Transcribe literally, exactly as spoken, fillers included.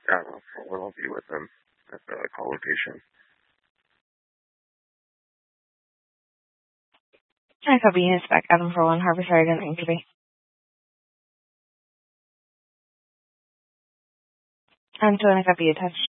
I don't know, for a little bit with them at the co-location. I copy you spec Adam for one Harvey sorry I didn't mean to be. And so I copy you touch